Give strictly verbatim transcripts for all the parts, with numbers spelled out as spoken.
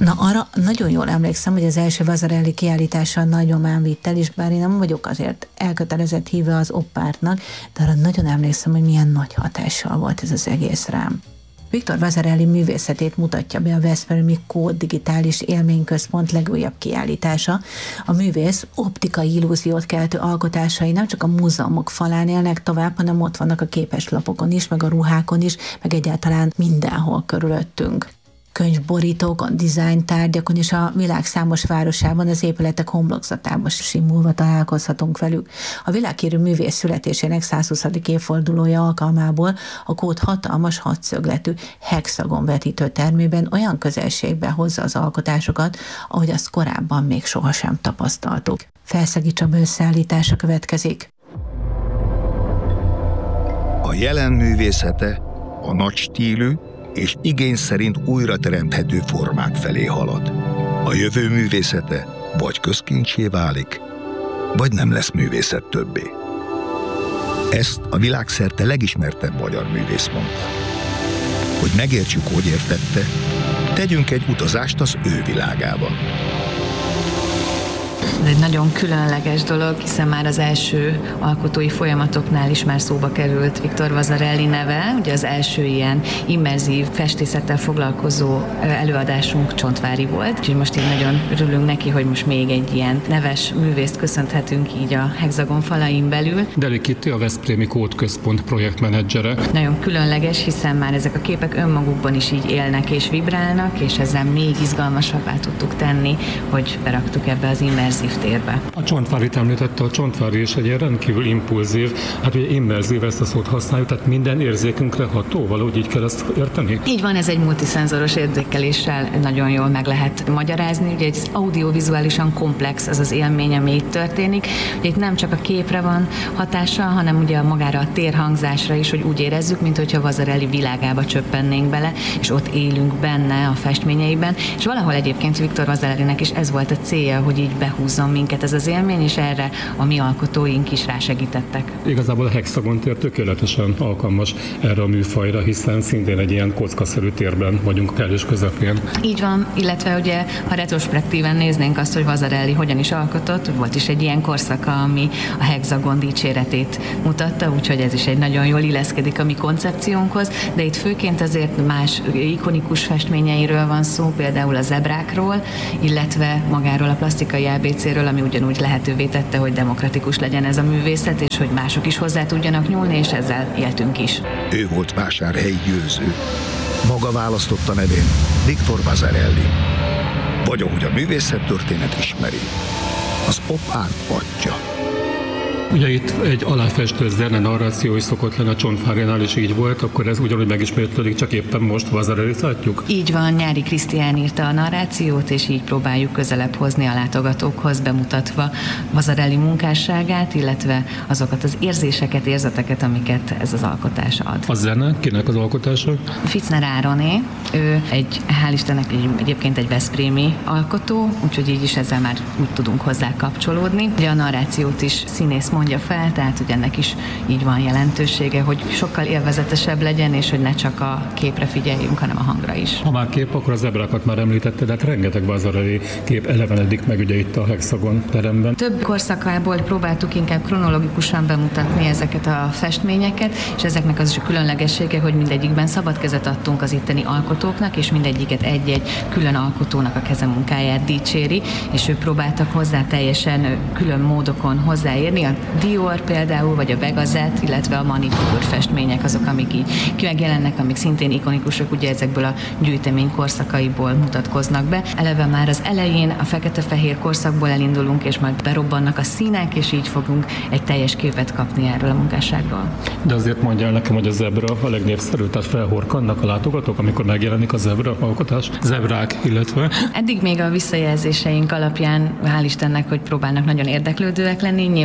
Na, arra nagyon jól emlékszem, hogy az első Vasarely kiállítása nagy nyomán vitt el, és bár én nem vagyok azért elkötelezett híve az oppártnak, de arra nagyon emlékszem, hogy milyen nagy hatással volt ez az egész rám. Viktor Vasarely művészetét mutatja be a Veszprémi Kód Digitális Élményközpont legújabb kiállítása. A művész optikai illúziót keltő alkotásai nem csak a múzeumok falán élnek tovább, hanem ott vannak a képeslapokon is, meg a ruhákon is, meg egyáltalán mindenhol körülöttünk. Könyvborítókon, dizájntárgyakon és a világ számos városában, az épületek homlokzatában simulva találkozhatunk velük. A világhírű művész születésének százhuszadik évfordulója alkalmából a Kód hatalmas hatszögletű hexagon vetítő termében olyan közelségbe hozza az alkotásokat, ahogy azt korábban még sohasem tapasztaltuk. Felszegi Csaba összeállítása következik. A jelen művészete a nagy stílű és igény szerint újra teremthető formák felé halad. A jövő művészete vagy közkincsé válik, vagy nem lesz művészet többé. Ezt a világszerte legismertebb magyar művész mondta. Hogy megértsük, hogy értette, tegyünk egy utazást az ő világába. Ez egy nagyon különleges dolog, hiszen már az első alkotói folyamatoknál is már szóba került Viktor Vasarely neve. Ugye az első ilyen immerzív festészettel foglalkozó előadásunk Csontváry volt. Úgyhogy most így nagyon örülünk neki, hogy most még egy ilyen neves művészt köszönhetünk így a hexagon falain belül. Deli Kitti, a Veszprémi Kód Központ projektmenedzsere. Nagyon különleges, hiszen már ezek a képek önmagukban is így élnek és vibrálnak, és ezzel még izgalmasabbá tudtuk tenni, hogy beraktuk ebbe az immerzív térbe. A Csontváryt említette, a Csontváry is egy ilyen rendkívül impulzív, hát ugye immerzív, ezt a szót használjuk, tehát minden érzékünkre ható, valahogy így kell ezt érteni? Így van, ez egy multiszenzoros érzékeléssel nagyon jól meg lehet magyarázni. Ugye egy audiovizuálisan komplex az az élmény, ami itt történik. Ugye itt nem csak a képre van hatása, hanem ugye magára a térhangzásra is, hogy úgy érezzük, mint hogyha Vasarely világába csöppennénk bele, és ott élünk benne a festményeiben. És valahol egyébként Viktor Vasarelynek is ez volt a célja, hogy így behúzzon minket ez az élmény, és erre a mi alkotóink is rásegítettek. Igazából a hexagon tér tökéletesen alkalmas erre a műfajra, hiszen szintén egy ilyen kockaszerű térben vagyunk a kellős közepén. Így van, illetve ugye, ha retrospektíven néznénk azt, hogy Vasarely hogyan is alkotott, volt is egy ilyen korszaka, ami a hexagon dicséretét mutatta, úgyhogy ez is egy nagyon jól illeszkedik a mi koncepciónkhoz, de itt főként azért más ikonikus festményeiről van szó, például a zebrákról, illetve magáról a plastikai á bé céről, ami ugyanúgy lehetővé tette, hogy demokratikus legyen ez a művészet, és hogy mások is hozzá tudjanak nyúlni, és ezzel éltünk is. Ő volt vásárhelyi győző. Maga választotta nevén Viktor Vasarely. Vagy ahogy a művészettörténet ismeri, az op-art atya. Ugye itt egy aláfestő zene narráció is szokott lenni, a Csontvárinál is így volt, akkor ez ugyanúgy megismétlődik, csak éppen most Vasarelyt látjuk? Így van, Nyári Krisztián írta a narrációt, és így próbáljuk közelebb hozni a látogatókhoz, bemutatva Vasarely munkásságát, illetve azokat az érzéseket, érzeteket, amiket ez az alkotás ad. A zene kinek az alkotása? Fitzner Ároné, ő egy, hál' Istennek egyébként egy veszprémi alkotó, úgyhogy így is ezzel már úgy tudunk hozzá kapcsolódni. Ugye a narrációt is színész mondja fel, tehát hogy ennek is így van jelentősége, hogy sokkal élvezetesebb legyen, és hogy ne csak a képre figyeljünk, hanem a hangra is. Ha már kép, akkor a zebrákat már említetted, de hát rengeteg Vasarely kép elevenedik meg ugye itt a hexagon teremben. Több korszakából próbáltuk inkább kronológikusan bemutatni ezeket a festményeket, és ezeknek az is a különlegessége, hogy mindegyikben szabad kezet adtunk az itteni alkotóknak, és mindegyiket egy-egy külön alkotónak a kezemunkáját dicséri, és ők próbáltak hozzá teljesen külön módokon hozzáérni. A Dior például, vagy a Begazet, illetve a Manicure festmények azok, amik így megjelennek, amik szintén ikonikusok, ugye ezekből a gyűjtemény korszakaiból mutatkoznak be. Eleve már az elején a fekete-fehér korszakból elindulunk, és majd berobbannak a színek, és így fogunk egy teljes képet kapni erről a munkásságról. De azért mondjál nekem, hogy a zebra a legnépszerűbb, tehát felhorkannak a látogatók, amikor megjelenik a zebra alkotás, zebrák, illetve. Eddig még a visszajelzéseink alapján, hál' Istennek, hogy próbálnak nagyon érdeklődőek lenni. Nyilván ugye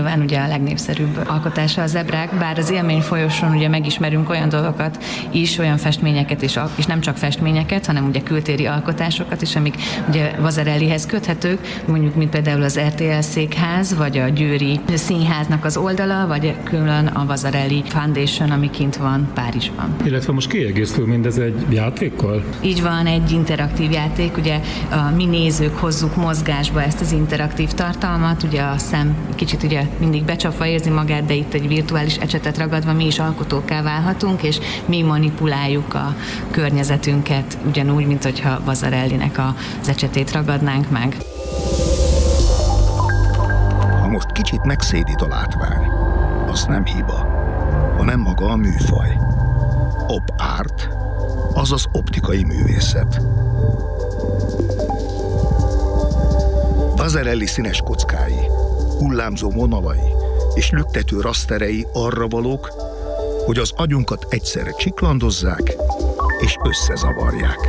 legnépszerűbb alkotása a zebrák, bár az élmény folyosón ugye megismerünk olyan dolgokat is, olyan festményeket is, és nem csak festményeket, hanem ugye kültéri alkotásokat is, amik ugye Vasarelyhez köthetők, mondjuk mint például az er té el székház, vagy a Győri Színháznak az oldala, vagy külön a Vasarely Foundation, ami kint van Párizsban. Illetve most kiegészül mindez egy játékkal? Így van, egy interaktív játék, ugye a mi nézők hozzuk mozgásba ezt az interaktív tartalmat, ugye a szem kicsit ugye mindig becsapva érzi magát, de itt egy virtuális ecsetet ragadva mi is alkotókká válhatunk, és mi manipuláljuk a környezetünket, ugyanúgy, mint hogyha Vasarelynek az ecsetét ragadnánk meg. Ha most kicsit megszédít a látvány, az nem hiba, hanem maga a műfaj. Op art, azaz optikai művészet. Vasarely színes kockái, hullámzó vonalai és lüktető raszterei arra valók, hogy az agyunkat egyszerre csiklandozzák és összezavarják.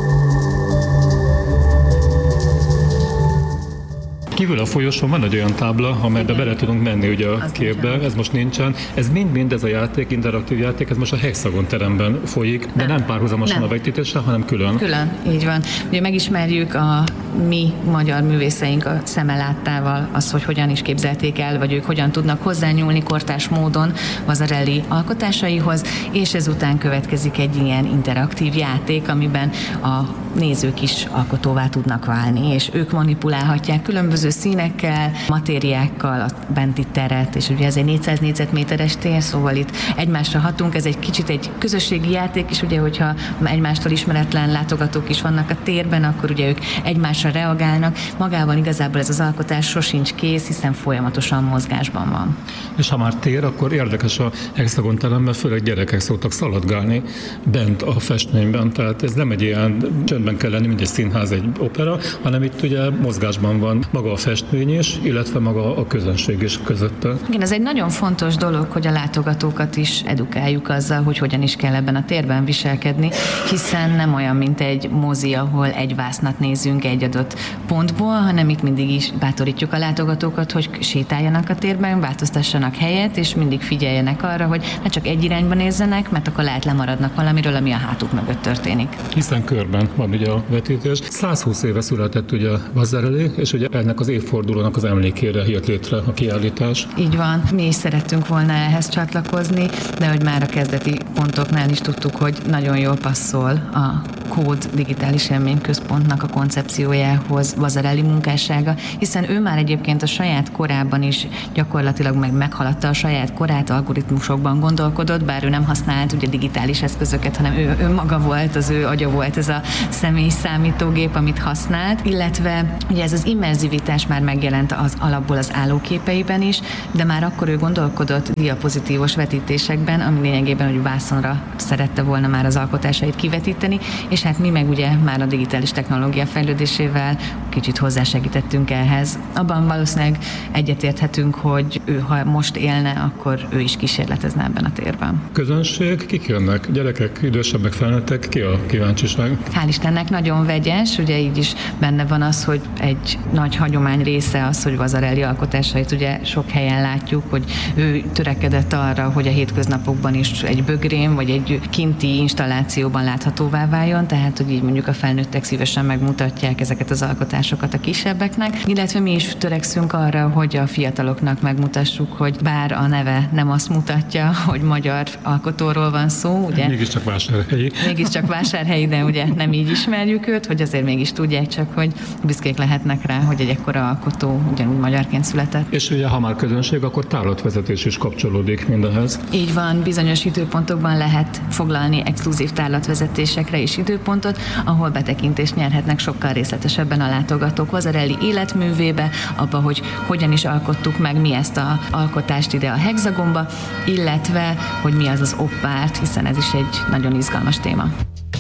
Kívül a folyosón van egy olyan tábla, amelybe bele tudunk menni ugye a Az képbe, nincsen. ez most nincsen. Ez mind-mind ez a játék, interaktív játék, ez most a Hexagon teremben folyik, de nem, nem párhuzamosan Nem. a vetítéssel, hanem külön. Külön, így van. Ugye megismerjük a mi magyar művészeink a szeme láttával az, hogy hogyan is képzelték el, vagy ők hogyan tudnak hozzányúlni kortárs módon Vasarely alkotásaihoz, és ezután következik egy ilyen interaktív játék, amiben a nézők is alkotóvá tudnak válni, és ők manipulálhatják különböző színekkel, matériákkal a benti teret, és ugye ez egy négyszáz négyzetméteres tér, szóval itt egymásra hatunk, ez egy kicsit egy közösségi játék, és ugye, hogyha egymástól ismeretlen látogatók is vannak a térben, akkor ugye ők egymásra reagálnak. Magában igazából ez az alkotás sosincs kész, hiszen folyamatosan mozgásban van. És ha már tér, akkor érdekes a Hexagon teremben, főleg gyerekek szoktak szaladgálni bent a festményben, tehát ez nem egy ilyen csöndben kell lenni, mint egy színház, egy opera, hanem itt ugye mozgásban van maga a festmény is, illetve maga a közönség is közötte. Igen, ez egy nagyon fontos dolog, hogy a látogatókat is edukáljuk azzal, hogy hogyan is kell ebben a térben viselkedni, hiszen nem olyan, mint egy mozi, ahol egy vásznat nézünk egy adott pontból, hanem itt mindig is bátorítjuk a látogatókat, hogy sétáljanak a térben, változtassanak helyet, és mindig figyeljenek arra, hogy ne csak egy irányba nézzenek, mert akkor lehet lemaradnak valamiről, ami a hátuk mögött történik. Hiszen körben van ugye a vetítés. száz húsz éve született ugye Vasarely, és ugye ennek az évfordulónak az emlékére jött létre a kiállítás. Így van, mi is szerettünk volna ehhez csatlakozni, de hogy már a kezdeti pontoknál is tudtuk, hogy nagyon jól passzol a Kód Digitális Élményközpontnak a koncepciójához Vasarely munkássága, hiszen ő már egyébként a saját korában is gyakorlatilag meg meghaladta a saját korát, algoritmusokban gondolkodott, bár ő nem használt ugye digitális eszközöket, hanem ő, ő maga volt, az ő agya volt ez a személyi számítógép, amit használt, illetve ugye ez az immerzivitás már megjelent az alapból az állóképeiben is, de már akkor ő gondolkodott diapozitívos vetítésekben, ami lényegében, hogy vászonra szerette volna már az alkotásait kivetíteni, és hát mi meg ugye már a digitális technológia fejlődésével kicsit hozzásegítettünk ehhez. Abban valószínűleg egyetérthetünk, hogy ő, ha most élne, akkor ő is kísérletezne ebben a térben. Közönség, kik jönnek? Gyerekek, idősebbek, felnőttek? Ki a kíváncsiság? Hál' Istennek nagyon vegyes, ugye így is benne van az, hogy egy nagy hagyomány része az, hogy Vasarely alkotásait ugye sok helyen látjuk, hogy ő törekedett arra, hogy a hétköznapokban is egy bögrén vagy egy kinti installációban láthatóvá váljon, tehát hogy így mondjuk a felnőttek szívesen megmutatják ezeket az alkotásokat a kisebbeknek, illetve mi is törekszünk arra, hogy a fiataloknak megmutassuk, hogy bár a neve nem azt mutatja, hogy magyar alkotóról van szó, ugye? Mégiscsak vásárhelyi. Mégiscsak vásárhelyi, de ugye nem így ismerjük őt, hogy azért mégis tudják csak, hogy büszkék lehetnek rá, hogy egy ekkora alkotó ugyanúgy magyarként született. És ugye, ha már közönség, akkor tárlatvezetés is kapcsolódik mindenhez. Így van, bizonyos időpontokban lehet foglalni exkluzív tárlatvezetésekre is időpontot, ahol betekintést nyerhetnek sokkal részletesebben a látogatók Vasarely életművébe, abba, hogy hogyan is alkottuk meg mi ezt az alkotást ide a Hexagonba, illetve, hogy mi az az op art, hiszen ez is egy nagyon izgalmas téma.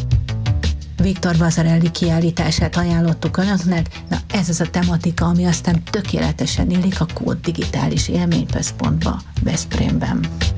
Viktor Vasarely kiállítását ajánlottuk önöknek. Na, ez az a tematika, ami aztán tökéletesen illik a Kód Digitális Élményközpontba Veszprémben.